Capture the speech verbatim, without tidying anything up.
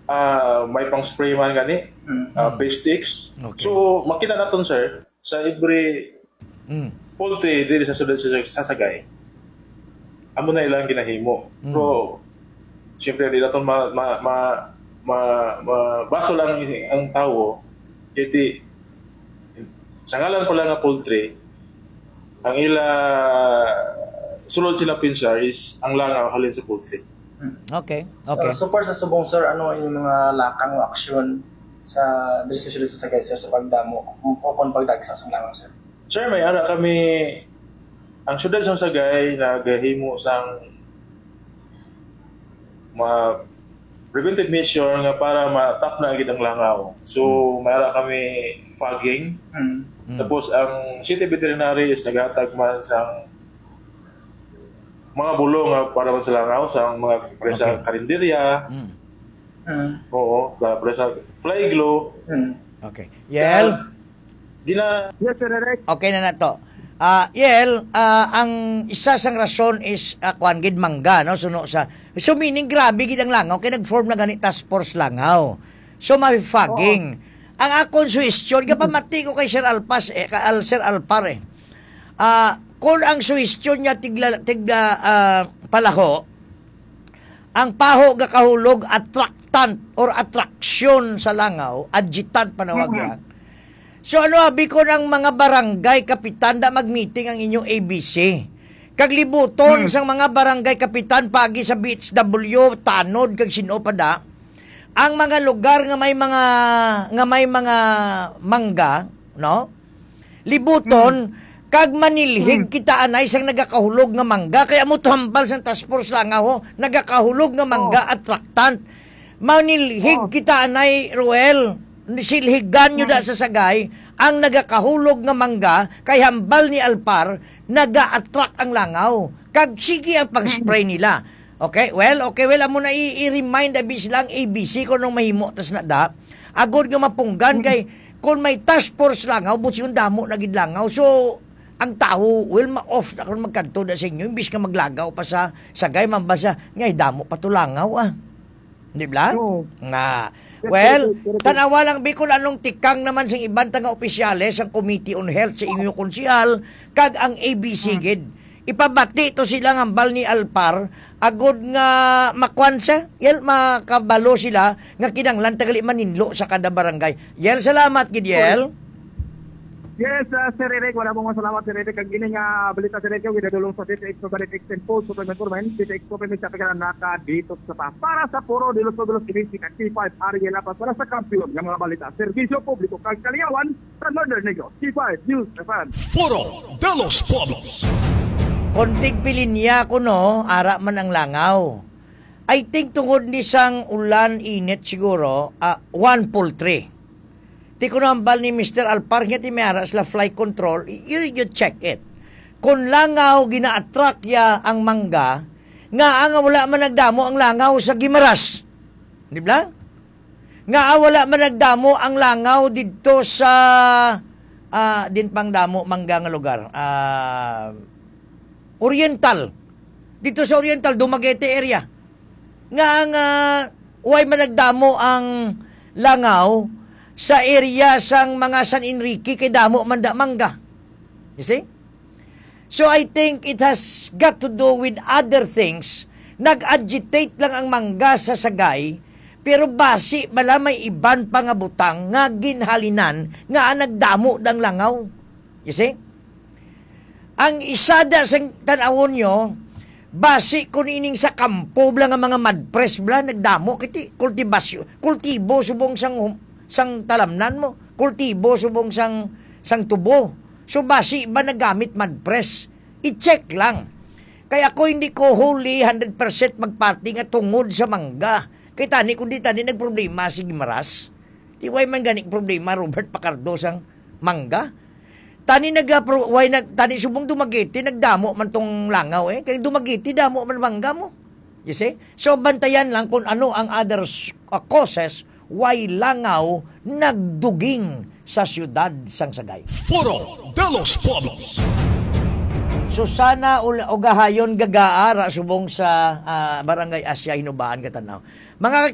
uh, may pang spray man gani, Mm. uh, base sticks. Okay. So makita naton sir sa every Mm. poultry diri sa sudad sa sasagay. Amo na ilang ginahimo. Mm. Pero siyempre di naton ma ma ma, ma, ma baso lang ang tawo. Kiti sa ngalan pala nga poultry, ang ila sulod sila pinsa is ang langaw halin sa poultry. Okay. Okay. So, so far sa subong sir, ano ang inyong mga lakang o aksyon sa dili sa sulod sa sagay sir sa pagdamo o kon pagdagsa sa langaw sir? Sir, may ara kami ang syudad sa Sagay nagahimo sang ma preventive measure nga para matap na gid ang langaw. So, may ara kami fogging. Mm. Mm. Tapos ang city veterinary is naghatag man sang mga bulong nga para man sa langaw sa mga presa Okay. karinderya. Mm. Mm. Oo, para presa fly glow. Mm. Okay. Yel, Gina Yes sir, Eric. okay na na to. Ah, Yel, ah, ang isa sang rason is uh, kwan gid mangga, no? Suno sa so meaning grabe gid ang langaw kay nag-form na gani task force langaw. So may fogging. Ang akong suggestion kapag mati ko kay Sir Alpas eh, ka Al Sir Alpar eh. Ah, kung ang suggestion niya tigla tigla ah, palaho, ang paho ga kahulog attractant or attraction sa langaw, adjutant panawag yan. So ano abi ko ng mga barangay kapitan da mag-meeting ang inyong A B C. Kaglibuton Hmm. sang mga barangay kapitan pagi sa B H W tanod kag sino pa da. Ang mga lugar nga may mga nga may mga mangga, no? Libuton kag manilhig kita anay sang nagakahulog nga mangga kaya mo tuhambal sang task force langaw ho, nagakahulog nga mangga attractant. Manilhig kita anay Ruel silhigan nyo da sa sagay ang nagakahulog nga mangga kay hambal ni Alpar naga-attract ang langaw kag sige ang pag-spray nila. Okay, well, okay, well amo na i-remind abis lang A B C ko nung mahimo tas na da agod nga mapunggan kay kung may task force langaw buti yung damo na gid langaw so ang tao will ma-off na kung magkanto da sa inyo imbis ka maglagaw pa sa sagay mambasa ngay damo pa to langaw ah. Di ba? Oo. Nga. Well, tanawa lang Bicol anong tikang naman sa ibang tanga opisyales ang Committee on Health sa inyong konsyal kag ang A B C gid. Ipabati to sila ng bal ni Alpar agod nga makwan siya. Yel makabalo sila nga kinanglan tagali maninlo sa kada barangay. Yel salamat gid Yel. Yes, uh, Sir Eric, wala mong masalamat Sir Eric. Ang gini nga balita Sir Eric, ginadulong sa T T X Provide Extend Post, Supplement Government, T T X Provide sa Taganaka dito sa pa. Para sa puro dilos dilos kinisik at T five Ariel Lapas para sa kampiyon ng mga balita. Servisyo publiko kag kaliyawan sa Northern Negros. T five News F M. Foro de los Pueblos. Kontig pilinya ko no, ara man ang langaw. I think tungod ni sang ulan init siguro, uh, one poultry. Ti ko nambal ni Mister Alpar nga ti may ara sila fly control, you, you check it. Kung langaw gina-attract ya ang mangga, nga ang wala man nagdamo ang langaw sa Gimaras. Di ba? Nga wala man nagdamo ang langaw dito sa uh, din pang damo mangga nga lugar. Uh, Oriental. Dito sa Oriental, Dumaguete area. Nga nga way man nagdamo ang langaw sa area sang mga San Enrique kay damo man da mangga. You see? So I think it has got to do with other things. Nag-agitate lang ang mangga sa sagay, pero basi bala may iban pa nga butang nga ginhalinan nga nagdamo dang langaw. You see? Ang isada sa tanawon nyo, basi kung ining sa kampo bla nga mga madpress bla nagdamo kiti kultibasyon, kultibo subong sang sang talamnan mo, kultibo subong sang sang tubo. So basi ba nagamit madpress? I-check lang. Kaya ako hindi ko wholly one hundred percent magparty nga tungod sa mangga. Kay tani kundi tani nagproblema si Gimaras. Di way man ganik problema Robert Pacardo sang mangga. Tani nag way nag tani subong Dumaguete nagdamo man tong langaw eh. Kay Dumaguete damo man mangga mo. You see? So bantayan lang kung ano ang other uh, causes why langaw nagduging sa siyudad sang Sagay. Foro de los Pueblos. So sana ul- ugahayon gagaara subong sa uh, Barangay Asya Hinubaan katanaw. Mga